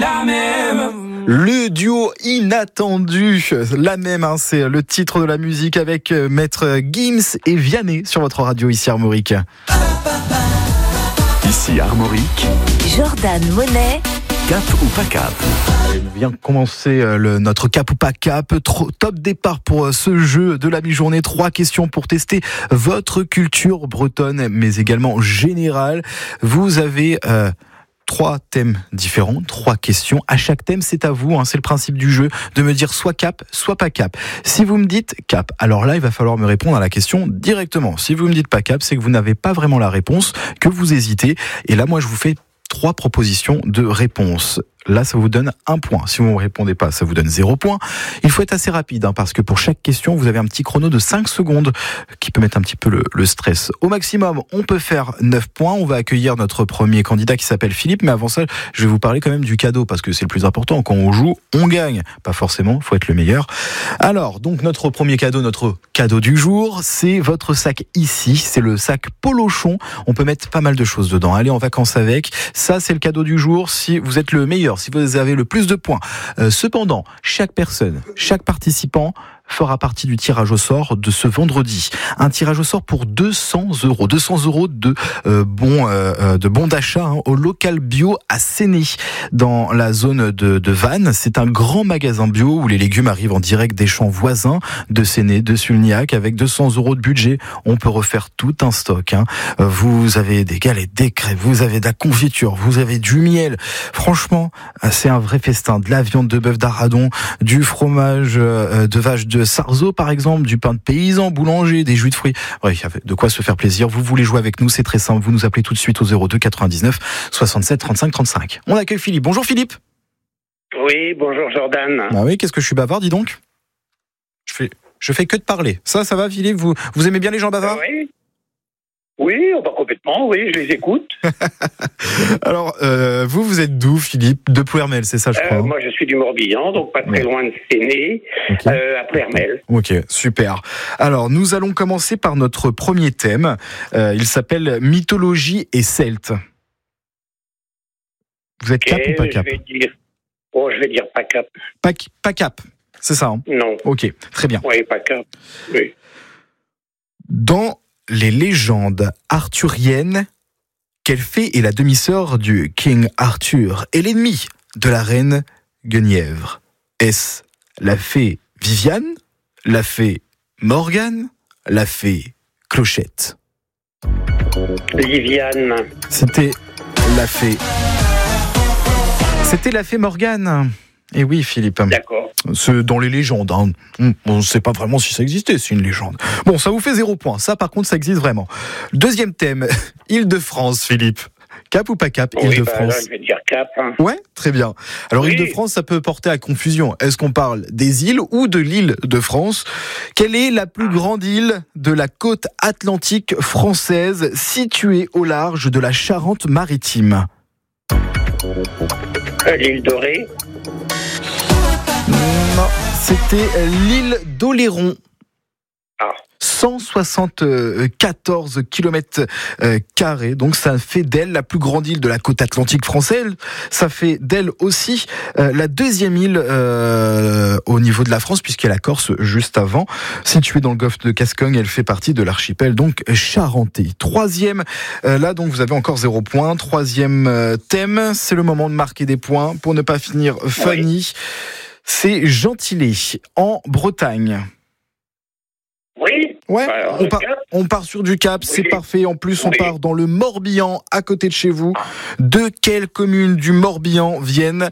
la même. Le duo inattendu, la même, hein, c'est le titre de la musique avec Maître Gims et Vianney sur votre radio ici Armorique. Ici Armorique, Jordan Monet, cap ou pas cap? On vient de commencer notre cap ou pas cap. Top départ pour ce jeu de la mi-journée. 3 questions pour tester votre culture bretonne, mais également générale. Vous avez 3 thèmes différents, 3 questions. À chaque thème, c'est à vous, hein, c'est le principe du jeu, de me dire soit cap, soit pas cap. Si vous me dites cap, alors là, il va falloir me répondre à la question directement. Si vous me dites pas cap, c'est que vous n'avez pas vraiment la réponse, que vous hésitez. Et là, moi, je vous fais 3 propositions de réponse. Là, ça vous donne 1 point. Si vous ne répondez pas, ça vous donne 0 point. Il faut être assez rapide, hein, parce que pour chaque question, vous avez un petit chrono de 5 secondes qui peut mettre un petit peu le stress. Au maximum, on peut faire 9 points. On va accueillir notre premier candidat qui s'appelle Philippe. Mais avant ça, je vais vous parler quand même du cadeau, parce que c'est le plus important. Quand on joue, on gagne. Pas forcément, il faut être le meilleur. Alors, donc notre premier cadeau, notre cadeau du jour, c'est votre sac ici. C'est le sac Polochon. On peut mettre pas mal de choses dedans. Aller en vacances avec. Ça, c'est le cadeau du jour si vous êtes le meilleur, si vous avez le plus de points. Cependant, chaque personne, chaque participant fera partie du tirage au sort de ce vendredi. Un tirage au sort pour 200 €. 200 € de bons d'achat, hein, au local bio à Séné, dans la zone de Vannes. C'est un grand magasin bio où les légumes arrivent en direct des champs voisins de Séné, de Sulniac. Avec 200 € de budget, on peut refaire tout un stock, hein. Vous avez des galettes, des crêpes, vous avez de la confiture, vous avez du miel. Franchement, c'est un vrai festin. De la viande de bœuf d'Aradon, du fromage de vache de Sarzeau par exemple, du pain de paysan, boulanger, des jus de fruits. Bref, il y a de quoi se faire plaisir. Vous voulez jouer avec nous, c'est très simple. Vous nous appelez tout de suite au 02 99 67 35 35. On accueille Philippe. Bonjour Philippe. Oui, bonjour Jordan. Ah oui, qu'est-ce que je suis bavard, dis donc. Je fais que de parler. Ça va Philippe, vous aimez bien les gens bavards? Oui. Oui, complètement, oui, je les écoute. Alors, vous êtes d'où, Philippe? De Plouermel, c'est ça, je crois. Moi, je suis du Morbihan, donc pas très loin de Séné, à Plouermel. Ok, super. Alors, nous allons commencer par notre premier thème. Il s'appelle mythologie et celtes. Vous êtes cap ou pas cap? Je vais dire pas cap. Pas cap, c'est ça, hein? Non. Ok, très bien. Oui, pas cap, oui. Dans les légendes arthuriennes, quelle fée est la demi-sœur du King Arthur et l'ennemi de la reine Guenièvre? Est-ce la fée Viviane, la fée Morgane, la fée Clochette? Viviane. C'était la fée Morgane. Et oui, Philippe. D'accord. C'est dans les légendes, hein. On ne sait pas vraiment si ça existait, c'est une légende. Bon, ça vous fait 0 point. Ça, par contre, ça existe vraiment. Deuxième thème, Île-de-France, Philippe. Cap ou pas cap, Île-de-France? Là, je vais dire cap. Hein. Ouais, très bien. Alors, oui. Île-de-France, ça peut porter à confusion. Est-ce qu'on parle des îles ou de l'île de France? Quelle est la plus grande île de la côte atlantique française située au large de la Charente-Maritime? L'île de Ré. Non, c'était l'île d'Oléron. 174 km², donc ça fait d'elle la plus grande île de la côte atlantique française. Ça fait d'elle aussi la deuxième île au niveau de la France, puisqu'il y a la Corse juste avant. Située dans le golfe de Gascogne, elle fait partie de l'archipel donc charentais. Troisième, là donc vous avez encore 0 point. Troisième thème, c'est le moment de marquer des points pour ne pas finir funny. Oui. C'est Gentilé, en Bretagne. Oui. Ouais, on part sur du Cap, oui. C'est parfait. En plus, on part dans le Morbihan, à côté de chez vous. De quelle commune du Morbihan viennent